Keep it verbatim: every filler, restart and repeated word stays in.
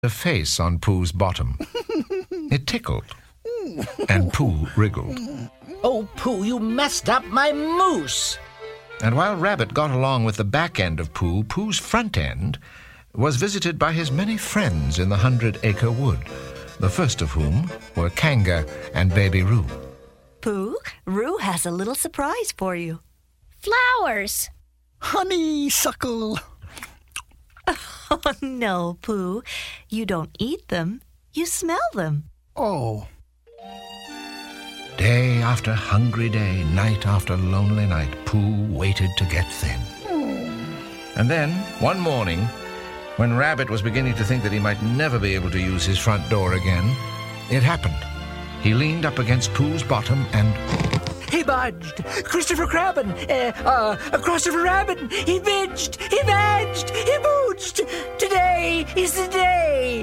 a face on Pooh's bottom. It tickled, and Pooh wriggled. Oh, Pooh, you messed up my moose. And while Rabbit got along with the back end of Pooh, Pooh's front end was visited by his many friends in the hundred-acre wood, the first of whom were Kanga and Baby Roo. Pooh, Roo has a little surprise for you. Flowers. Honeysuckle. Oh, no, Pooh. You don't eat them. You smell them. Oh. Day after hungry day, night after lonely night, Pooh waited to get thin. And then, one morning, when Rabbit was beginning to think that he might never be able to use his front door again, it happened. He leaned up against Pooh's bottom and... He budged. Christopher Crabbin. Uh, uh, Christopher Rabbin. He binged. He badged. He booched. Today is the day.